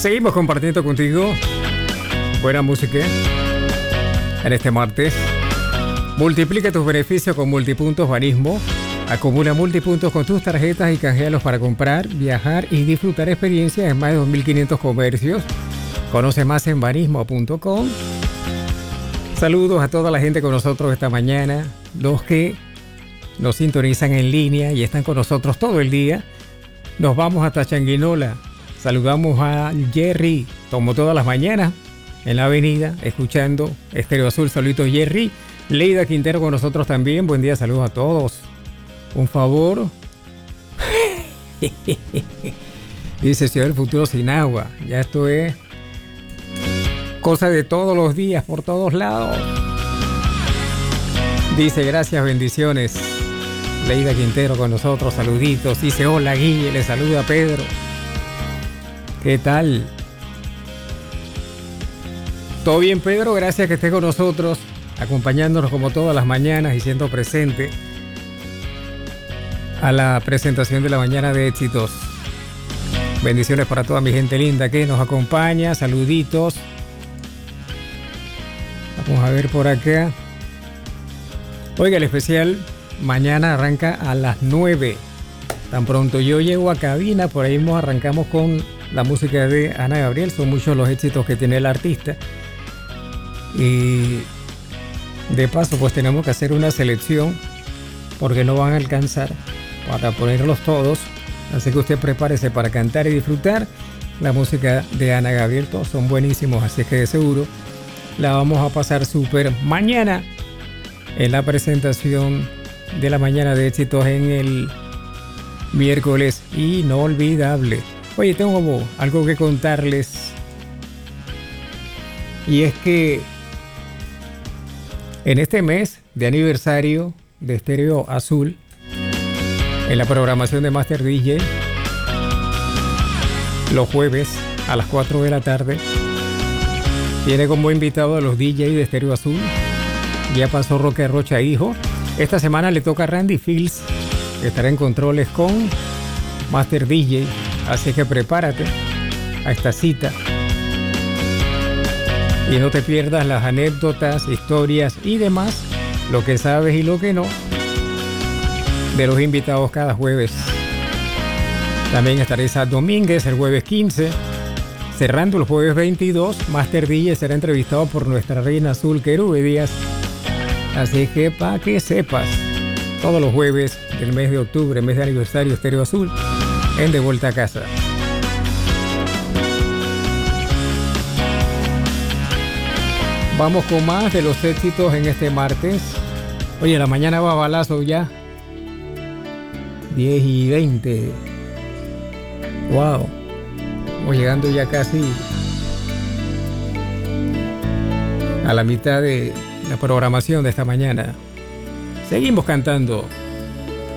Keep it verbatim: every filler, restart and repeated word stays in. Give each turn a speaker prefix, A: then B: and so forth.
A: Seguimos compartiendo contigo buena música en este martes. Multiplica tus beneficios con Multipuntos Banismo. Acumula multipuntos con tus tarjetas y canjealos para comprar, viajar y disfrutar experiencias en más de dos mil quinientos comercios. Conoce más en banismo punto com. Saludos a toda la gente con nosotros esta mañana, los que nos sintonizan en línea y están con nosotros todo el día. Nos vamos hasta Changuinola. Saludamos a Jerry, como todas las mañanas, en la avenida, escuchando Estéreo Azul. Saluditos, Jerry. Leida Quintero con nosotros también. Buen día, saludos a todos. Un favor. Dice Ciudad del Futuro sin agua. Ya esto es cosa de todos los días, por todos lados. Dice gracias, bendiciones. Leida Quintero con nosotros, saluditos. Dice hola, Guille, le saluda a Pedro. ¿Qué tal? ¿Todo bien, Pedro? Gracias que esté con nosotros, acompañándonos como todas las mañanas y siendo presente a la presentación de la mañana de éxitos. Bendiciones para toda mi gente linda que nos acompaña. Saluditos. Vamos a ver por acá. Oiga, el especial mañana arranca a las nueve. Tan pronto yo llego a cabina, por ahí nos arrancamos con la música de Ana Gabriel. Son muchos los éxitos que tiene el artista. Y de paso, pues tenemos que hacer una selección porque no van a alcanzar para ponerlos todos. Así que usted prepárese para cantar y disfrutar la música de Ana Gabriel. Todos son buenísimos, así que de seguro la vamos a pasar súper mañana en la presentación de la mañana de éxitos en el miércoles inolvidable. Oye, tengo algo que contarles, y es que en este mes de aniversario de Estéreo Azul, en la programación de Master D J, los jueves a las cuatro de la tarde, tiene como invitado a los D J de Estéreo Azul. Ya pasó Roque Rocha Hijo. Esta semana le toca a Randy Fields, que estará en controles con Master D J. Así que prepárate a esta cita y no te pierdas las anécdotas, historias y demás, lo que sabes y lo que no, de los invitados cada jueves. También estará Isaac Domínguez el jueves quince. Cerrando el jueves veintidós, Master D J será entrevistado por nuestra reina azul, Querube Díaz. Así que para que sepas, todos los jueves del mes de octubre, mes de aniversario Estéreo Azul, en De Vuelta a Casa. Vamos con más de los éxitos en este martes. Oye, la mañana va a balazo ya. diez y veinte. Wow. Estamos llegando ya casi a la mitad de la programación de esta mañana. Seguimos cantando.